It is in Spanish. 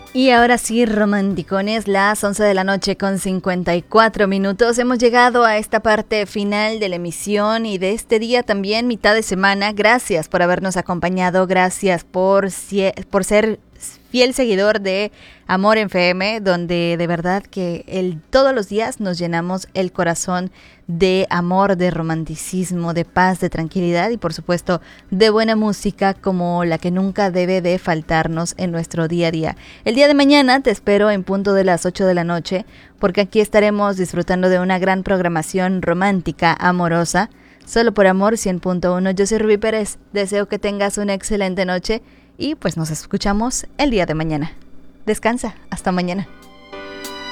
Y ahora sí, romanticones, las 11 de la noche con 54 minutos. Hemos llegado a esta parte final de la emisión y de este día también, mitad de semana. Gracias por habernos acompañado, gracias por ser fiel seguidor de Amor FM, donde de verdad que todos los días nos llenamos el corazón de amor, de romanticismo, de paz, de tranquilidad y por supuesto de buena música como la que nunca debe de faltarnos en nuestro día a día. El día de mañana te espero en punto de las 8 de la noche porque aquí estaremos disfrutando de una gran programación romántica, amorosa, solo por Amor 100.1. Yo soy Rubí Pérez, deseo que tengas una excelente noche y pues nos escuchamos el día de mañana. Descansa, hasta mañana.